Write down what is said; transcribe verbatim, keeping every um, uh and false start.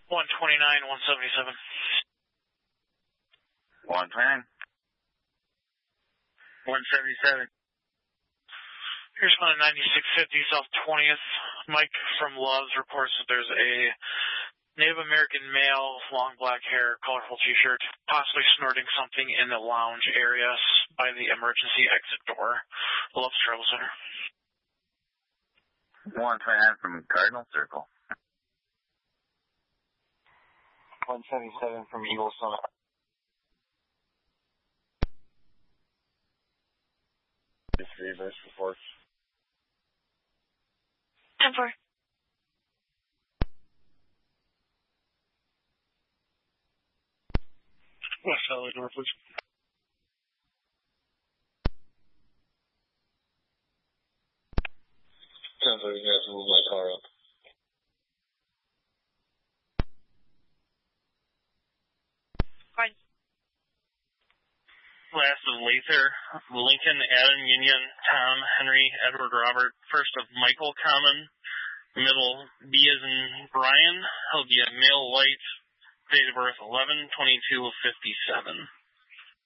one twenty-nine, one seventy-seven. one twenty-nine. one seventy-seven. Here's one ninety-six fifty South twentieth. Mike from Loves reports that there's a Native American male, long black hair, colorful t-shirt, possibly snorting something in the lounge area by the emergency exit door. Loves Travel Center. one twenty-nine from Cardinal Circle. one seventy-seven from Eagle Summit. Reverse reports. ten four. West Valley North, please. Sounds like you have to move my car up. Fine. Last of Lather, Lincoln, Adam, Union, Tom, Henry, Edward, Robert. First of Michael, Common. Middle, B as in Brian. He'll be a male white. Date of birth eleven twenty-two fifty-seven.